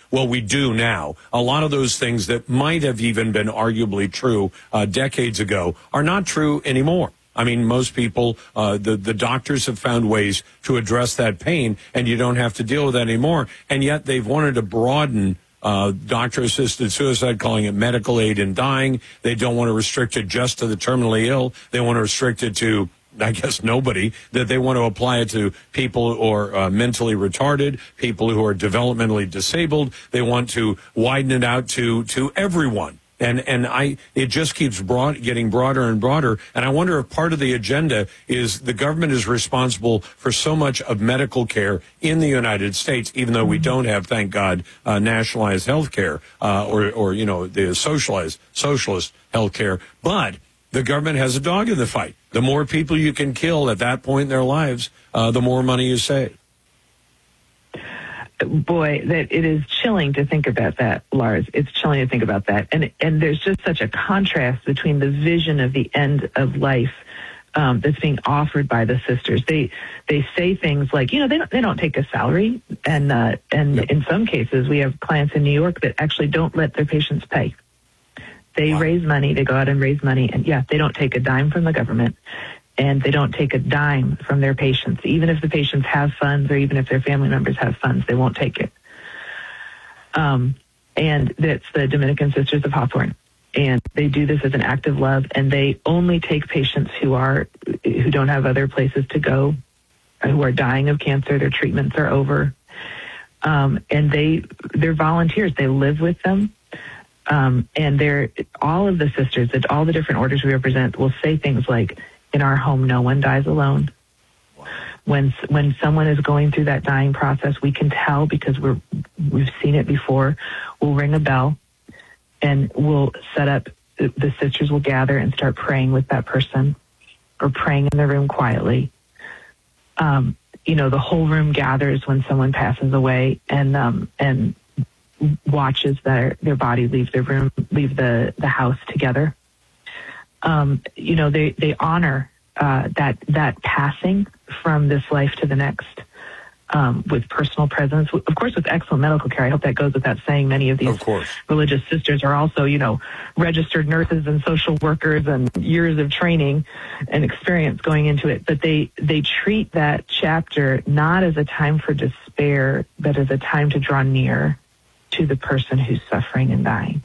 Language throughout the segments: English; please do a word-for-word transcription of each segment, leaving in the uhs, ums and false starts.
well, we do now. A lot of those things that might have even been arguably true uh, decades ago are not true anymore. I mean, most people, uh, the, the doctors have found ways to address that pain, and you don't have to deal with that anymore. And yet they've wanted to broaden uh, doctor-assisted suicide, calling it medical aid in dying. They don't want to restrict it just to the terminally ill. They want to restrict it to, I guess, nobody. That they want to apply it to people who are uh, mentally retarded, people who are developmentally disabled. They want to widen it out to, to everyone. And and I it just keeps broad, getting broader and broader. And I wonder if part of the agenda is the government is responsible for so much of medical care in the United States, even though we don't have, thank God, uh, nationalized health care uh, or, or, you know, the socialized, socialist health care. But the government has a dog in the fight. The more people you can kill at that point in their lives, uh, the more money you save. Boy, that it is chilling to think about that, Lars. It's chilling to think about that. And and there's just such a contrast between the vision of the end of life um, that's being offered by the sisters. They they say things like, you know, they don't, they don't take a salary. And, uh, and yep. in some cases, we have clients in New York that actually don't let their patients pay. They wow. raise money. They go out and raise money. And, yeah, they don't take a dime from the government. And they don't take a dime from their patients. Even if the patients have funds or even if their family members have funds, they won't take it. Um, and that's the Dominican Sisters of Hawthorne. And they do this as an act of love, and they only take patients who are who don't have other places to go, who are dying of cancer, their treatments are over. Um, and they, they're volunteers. They live with them. Um, and they're, all of the sisters, all the different orders we represent will say things like, in our home, no one dies alone. Wow. When when someone is going through that dying process, we can tell because we're we've seen it before. We'll ring a bell, and we'll set up. The sisters will gather and start praying with that person, or praying in the room quietly. Um, you know, the whole room gathers when someone passes away, and um, and watches their their body leave the room, leave the the house together. Um, you know, they, they honor uh, that that passing from this life to the next um, with personal presence. Of course, with excellent medical care. I hope that goes without saying. Many of these of religious sisters are also, you know, registered nurses and social workers and years of training and experience going into it. But they, they treat that chapter not as a time for despair, but as a time to draw near to the person who's suffering and dying.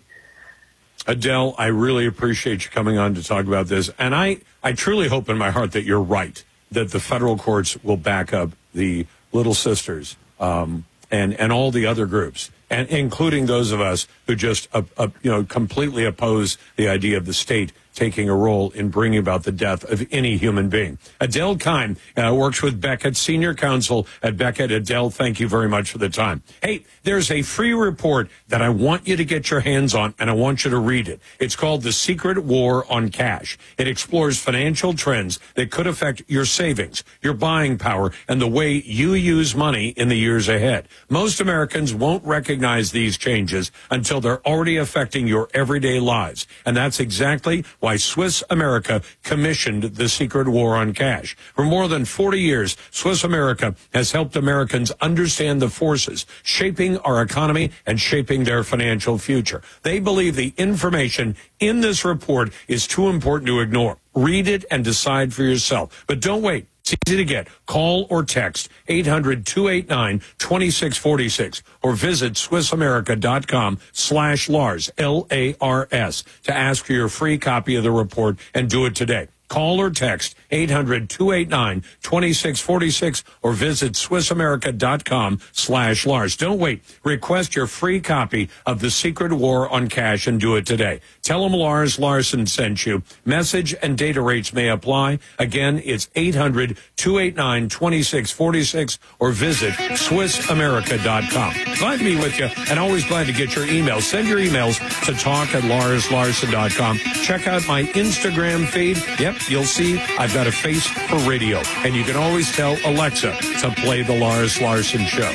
Adele, I really appreciate you coming on to talk about this. And I, I truly hope in my heart that you're right, that the federal courts will back up the Little Sisters um, and, and all the other groups, and including those of us who just uh, uh, you know, completely oppose the idea of the state taking a role in bringing about the death of any human being. Adele Keim uh, works with Beckett, senior counsel at Beckett. Adele, thank you very much for the time. Hey, there's a free report that I want you to get your hands on, and I want you to read it. It's called The Secret War on Cash. It explores financial trends that could affect your savings, your buying power, and the way you use money in the years ahead. Most Americans won't recognize these changes until they're already affecting your everyday lives, and that's exactly why Swiss America commissioned The Secret War on Cash. For more than forty years, Swiss America has helped Americans understand the forces shaping our economy and shaping their financial future. They believe the information in this report is too important to ignore. Read it and decide for yourself. But don't wait. It's easy to get. Call or text eight hundred, two eight nine, two six four six or visit SwissAmerica.com slash Lars, L A R S, to ask for your free copy of the report, and do it today. Call or text eight hundred, two eight nine, two six four six or visit SwissAmerica.com slash Lars. Don't wait. Request your free copy of The Secret War on Cash and do it today. Tell them Lars Larson sent you. Message and data rates may apply. Again, it's eight hundred, two eight nine, two six four six or visit Swiss America dot com. Glad to be with you, and always glad to get your emails. Send your emails to talk at Lars Larson dot com. Check out my Instagram feed. Yep, you'll see I've got a face for radio, and you can always tell Alexa to play The Lars Larson Show.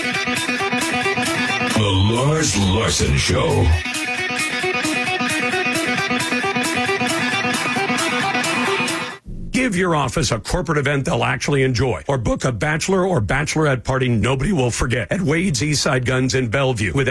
The Lars Larson Show. Give your office a corporate event they'll actually enjoy, or book a bachelor or bachelorette party nobody will forget at Wade's Eastside Guns in Bellevue with